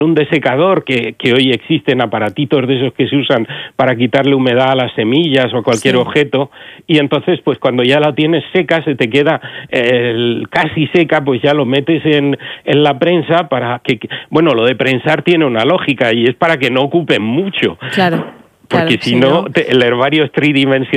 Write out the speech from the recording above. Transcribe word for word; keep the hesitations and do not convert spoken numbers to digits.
un desecador, que, que hoy existen aparatitos de esos que se usan para quitarle humedad a las semillas o a cualquier Sí. objeto, y entonces pues cuando ya la tienes seca, se te queda eh, casi seca, pues ya lo metes en, en la prensa para que, bueno, lo de prensar tiene una lógica y es para que no ocupen mucho. Claro, claro, Porque si sí, no, ¿no? te, el herbario es tridimensional